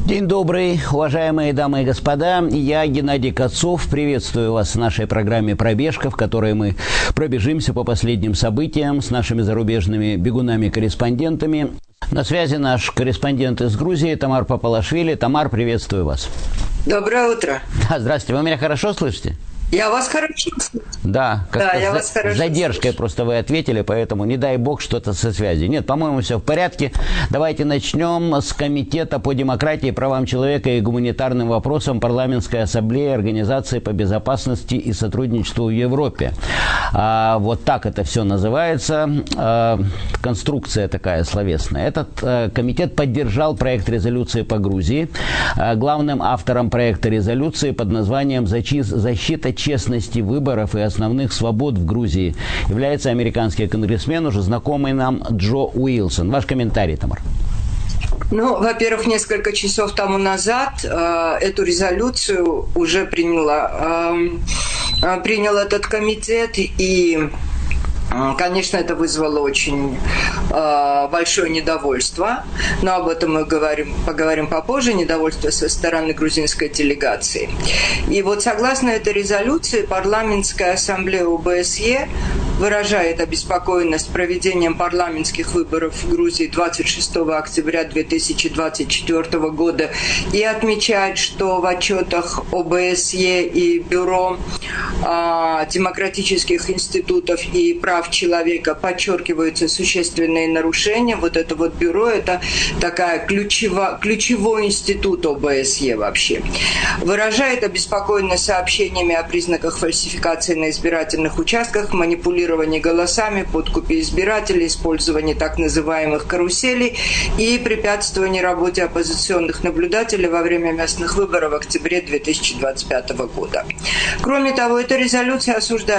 День добрый, уважаемые дамы и господа. Я, Геннадий Кацов, приветствую вас в нашей программе «Пробежка», в которой мы пробежимся по последним событиям с нашими зарубежными бегунами-корреспондентами. На связи наш корреспондент из Грузии Тамар Папалашвили. Тамар, приветствую вас. Доброе утро. Да, здравствуйте. Вы меня хорошо слышите? Я вас хорошо слышу. Да, я вас хорошо с задержкой слышу. просто вы ответили, поэтому не дай бог что-то со связью. Нет, по-моему, все в порядке. Давайте начнем с Комитета по демократии, правам человека и гуманитарным вопросам Парламентской ассамблеи Организации по безопасности и сотрудничеству в Европе. Вот так это все называется. Конструкция такая словесная. Этот комитет поддержал проект резолюции по Грузии. Главным автором проекта резолюции под названием «Защита честности выборов и основных свобод в Грузии» является американский конгрессмен, уже знакомый нам Джо Уилсон. Ваш комментарий, Тамар. Во-первых, несколько часов тому назад эту резолюцию уже принял этот комитет, и, конечно, это вызвало очень большое недовольство, но об этом мы поговорим попозже, недовольство со стороны грузинской делегации. И вот согласно этой резолюции парламентская ассамблея ОБСЕ выражает обеспокоенность проведением парламентских выборов в Грузии 26 октября 2024 года и отмечает, что в отчетах ОБСЕ и Бюро демократических институтов и прав человека подчеркиваются существенные нарушения. Вот это вот бюро – это такая ключевой институт ОБСЕ вообще. Выражает обеспокоенность сообщениями о признаках фальсификации на избирательных участках, манипулировании голосами, подкупе избирателей, использовании так называемых каруселей и препятствовании работе оппозиционных наблюдателей во время местных выборов в октябре 2025 года. Кроме того, эта резолюция осуждает